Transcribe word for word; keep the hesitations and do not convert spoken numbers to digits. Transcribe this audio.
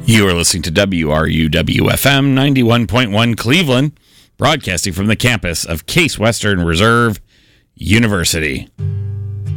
You are listening to W R U W F M ninety-one point one Cleveland, broadcasting from the campus of Case Western Reserve University.